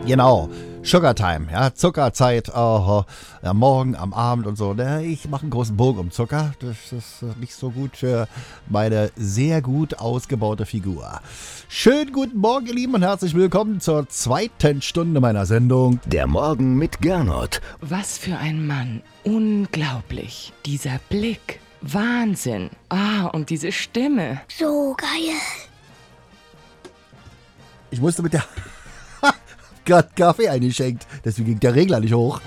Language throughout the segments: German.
Genau, Sugar Time, ja, Zuckerzeit, am Morgen, am Abend und so. Ich mache einen großen Bogen um Zucker, das ist nicht so gut für meine sehr gut ausgebaute Figur. Schönen guten Morgen, ihr Lieben, und herzlich willkommen zur zweiten Stunde meiner Sendung. Der Morgen mit Gernot. Was für ein Mann, unglaublich, dieser Blick, Wahnsinn, und diese Stimme. So geil. Ich musste mit der... gerade Kaffee eingeschenkt, deswegen ging der Regler nicht hoch.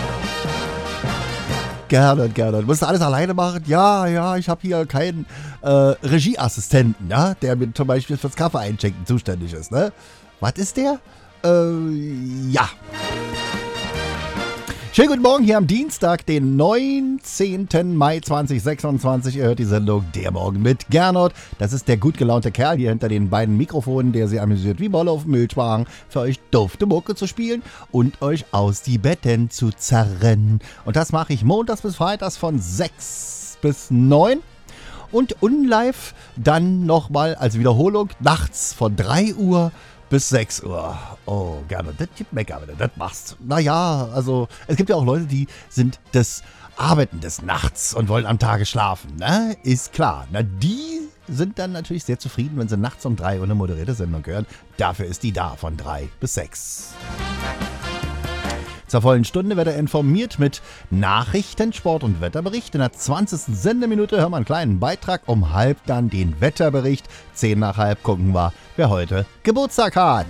Gernot. Musst du alles alleine machen? Ja, ich habe hier keinen Regieassistenten, ja, der mir zum Beispiel fürs Kaffee einschenken zuständig ist, ne? Was ist der? Ja. Schönen guten Morgen hier am Dienstag, den 19. Mai 2026. Ihr hört die Sendung Der Morgen mit Gernot. Das ist der gut gelaunte Kerl hier hinter den beiden Mikrofonen, der sie amüsiert wie Bolle auf dem Milchwagen, für euch dufte Mucke zu spielen und euch aus die Betten zu zerren. Und das mache ich montags bis freitags von 6 bis 9. Und unlive dann nochmal als Wiederholung nachts von 3 Uhr bis 6 Uhr. Oh, Gernot, das gibt Mecker, wenn du das machst. Naja, also, es gibt ja auch Leute, die sind des Arbeiten des Nachts und wollen am Tage schlafen, ne? Ist klar. Na, die sind dann natürlich sehr zufrieden, wenn sie nachts um 3 Uhr eine moderierte Sendung hören. Dafür ist die da von 3 bis 6. Zur vollen Stunde wird er informiert mit Nachrichten, Sport und Wetterbericht. In der 20. Sendeminute hören wir einen kleinen Beitrag. Um halb dann den Wetterbericht. 10 nach halb gucken wir, wer heute Geburtstag hat.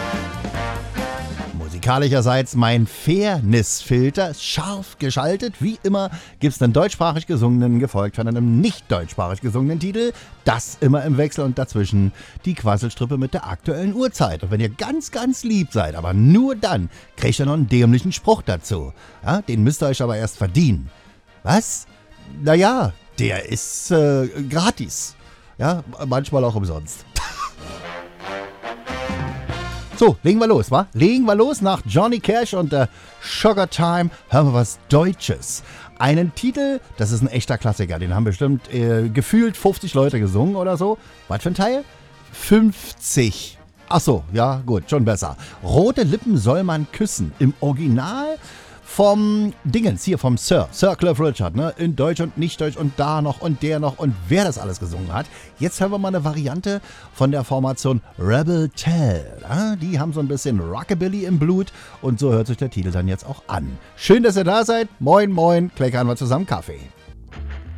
Musikalischerseits mein Fairness-Filter scharf geschaltet. Wie immer gibt es einen deutschsprachig gesungenen, gefolgt von einem nicht deutschsprachig gesungenen Titel. Das immer im Wechsel und dazwischen die Quasselstrippe mit der aktuellen Uhrzeit. Und wenn ihr ganz, ganz lieb seid, aber nur dann, kriegt ihr noch einen dämlichen Spruch dazu. Ja, den müsst ihr euch aber erst verdienen. Was? Naja, der ist gratis. Ja, manchmal auch umsonst. So, legen wir los, wa? Legen wir los nach Johnny Cash und der Sugar Time. Hören wir was Deutsches. Einen Titel, das ist ein echter Klassiker. Den haben bestimmt gefühlt 50 Leute gesungen oder so. Was für ein Teil? 50. Ach so, ja gut, schon besser. Rote Lippen soll man küssen. Im Original vom Dingens, hier vom Sir Cliff Richard, ne? In Deutsch und nicht Deutsch und da noch und der noch und wer das alles gesungen hat. Jetzt hören wir mal eine Variante von der Formation Rebel Tell. Ja? Die haben so ein bisschen Rockabilly im Blut und so hört sich der Titel dann jetzt auch an. Schön, dass ihr da seid. Moin, moin, gleich haben wir zusammen Kaffee.